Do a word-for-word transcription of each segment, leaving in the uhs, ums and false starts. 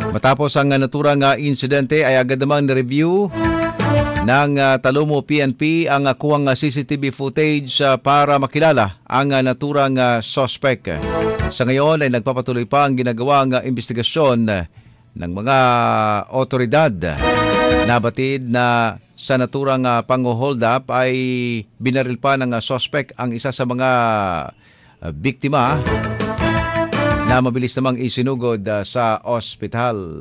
Matapos ang uh, naturang uh, insidente ay agad namang na-review ng uh, Talomo P N P ang uh, kuwang uh, C C T V footage uh, para makilala ang uh, naturang uh, suspect. Sa ngayon ay nagpapatuloy pa ang ginagawang uh, investigasyon uh, ng mga otoridad. Nabatid na sa naturang uh, pang-hold up ay binaril pa ng uh, suspect ang isa sa mga uh, biktima na mabilis namang isinugod uh, sa ospital.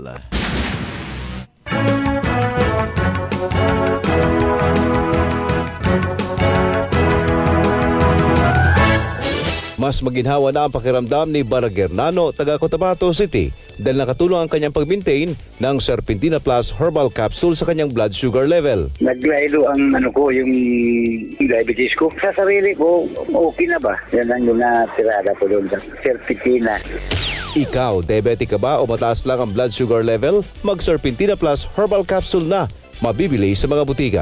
Mas maginhawa na ang pakiramdam ni Baragernano, taga Cotabato City, dahil nakatulong ang kanyang pag-maintain ng Serpentina Plus Herbal Capsule sa kanyang blood sugar level. Naglaylo ang ano ko, yung diabetes ko. Sa sarili ko, okay na ba? Yan ang yung natirada ko doon sa Serpentina. Ikaw, diabetic ka ba o mataas lang ang blood sugar level? Mag-Serpentina Plus Herbal Capsule na, mabibili sa mga butika.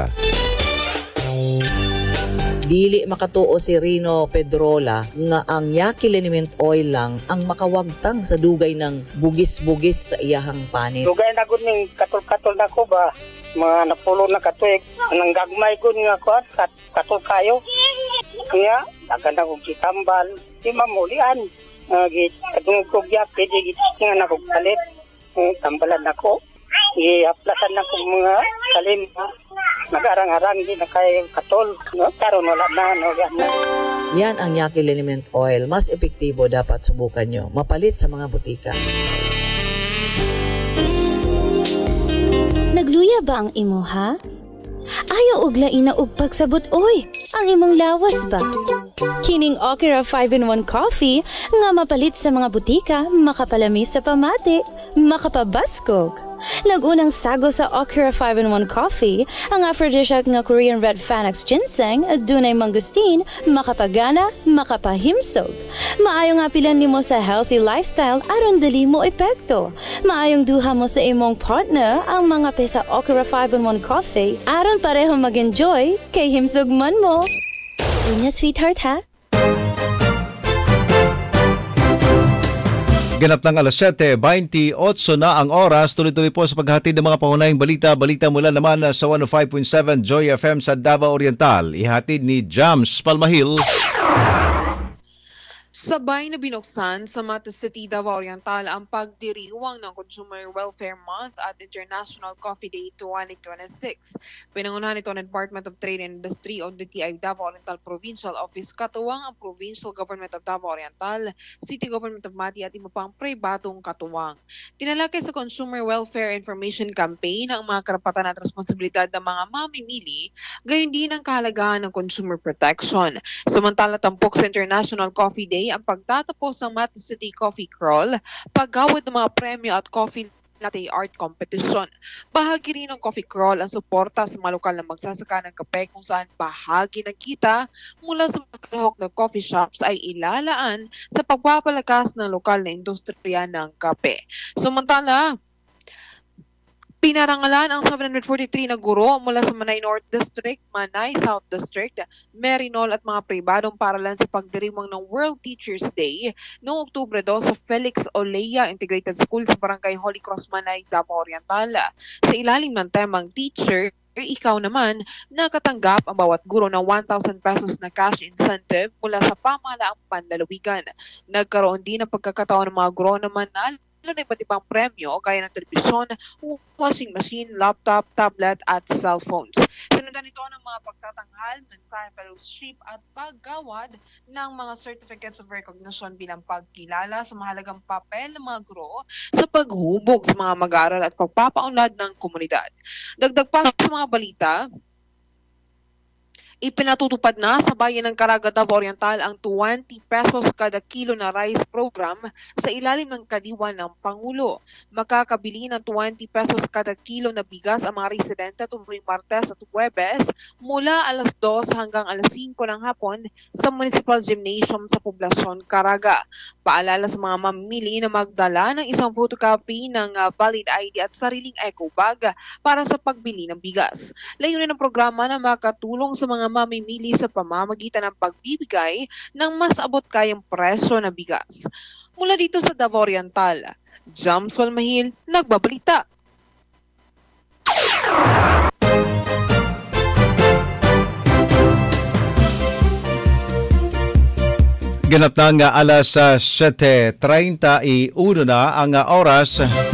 Dili makatuo si Rino Pedrola nga ang Yaki Liniment Oil lang ang makawagtang sa dugay ng bugis-bugis sa iyahang panit. Dugay na gud ning katul-katul na ko ba, mga napulo na katuig, nang gagmay gud nga ko kat katul kayo. Kaya dagan na kog kitambal, di mamulian. Uh, kadungog kog Yaki, di nga na kog palit. Uh, tambalan ako. I-aplasan na kog mga salim. Nag-arang-arang din na kayo katol. No? Karoon wala na. No? Yan. Yan ang Yaki Liniment Oil. Mas epektibo, dapat subukan nyo. Mapalit sa mga butika. Nagluya ba ang imo, ha? Ayaw uglain na og pagsabot, oy. Ang imong lawas ba? Kining Okra five in one coffee nga mapalit sa mga butika, makapalami sa pamati, makapabaskog. Nagunang sago sa Okra five in one coffee, ang aphrodisiac nga Korean Red Phanex Ginseng, dunay mangustin, makapagana, makapahimsog. Maayo nga pilan nimo sa healthy lifestyle aron dali mo epekto. Maayong duha mo sa imong partner ang mga pesa Okra five in one coffee aron pareho mag-enjoy kay himsog man mo. Unya, sweetheart, ha? Ganap ng alas siyete twenty-eight na ang oras. Tuloy-tuloy po sa paghatid ng mga pangunahing balita. Balita mula naman sa one oh five point seven Joy F M sa Davao Oriental. Ihatid ni Jams Palmahil. Sabay na binuksan sa Mata City, Davao Oriental ang pagdiriwang ng Consumer Welfare Month at International Coffee Day twenty twenty-six. Pinangunahan ito ng Department of Trade and Industry o D T I Davao Oriental Provincial Office, katuwang ang Provincial Government of Davao Oriental, City Government of Mati at iba pang pribadong katuwang. Tinalakay sa Consumer Welfare Information Campaign ang mga karapatan at responsibilidad ng mga mamimili, gayon din ang kahalagahan ng consumer protection. Samantala, tampok sa International Coffee Day ang pagtatapos ng Mata City Coffee Crawl, paggawad ng mga premyo at coffee latte art competition. Bahagi rin ng Coffee Crawl ang suporta sa mga lokal na magsasaka ng kape, kung saan bahagi ng kita mula sa mga kalahok na coffee shops ay ilalaan sa pagpapalakas ng lokal na industriya ng kape. Samantala, pinarangalan ang seven hundred forty-three na guro mula sa Manay North District, Manay South District, Merinol at mga pribadong paralan sa pagdiriwang ng World Teachers Day noong Oktubre two sa Felix Olea Integrated School sa Barangay Holy Cross, Manay, Davao Oriental. Sa ilalim ng temang Teacher, ikaw naman, nakatanggap ang bawat guro ng one thousand pesos na cash incentive mula sa pamahalaang panlalawigan. Nagkaroon din ng pagkakataon ng mga guro na manalo na iba't ibang premyo gaya ng telebisyon, washing machine, laptop, tablet at cellphones. Sinundan ito ng mga pagtatanghal, mensahe, fellowship at paggawad ng mga certificates of recognition bilang pagkilala sa mahalagang papel ng mga guro sa paghubog sa mga mag-aaral at pagpapaunlad ng komunidad. Dagdag pa sa mga balita, ipinatutupad na sa bayan ng Caraga, Davao Oriental ang twenty pesos kada kilo na rice program sa ilalim ng kadiwa ng Pangulo. Makakabili ng twenty pesos kada kilo na bigas ang mga residente tuwing Martes at Huwebes mula alas dos hanggang alas singko ng hapon sa Municipal Gymnasium sa Poblasyon Caraga. Paalala sa mga mamimili na magdala ng isang photocopy ng uh, valid I D at sariling eco bag para sa pagbili ng bigas. Layunin ng programa na makatulong sa mga mamimili sa pamamagitan ng pagbibigay ng mas abot kayang presyo na bigas. Mula dito sa Davao Oriental, Jams Walmahil, nagbabalita. Ganap na nga alas uh, siyete treinta y uno na ang uh, oras.